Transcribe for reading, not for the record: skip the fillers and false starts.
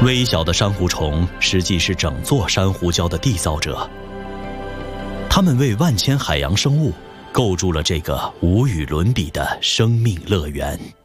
微小的珊瑚虫实际是整座珊瑚礁的缔造者，它们为万千海洋生物构筑了这个无与伦比的生命乐园。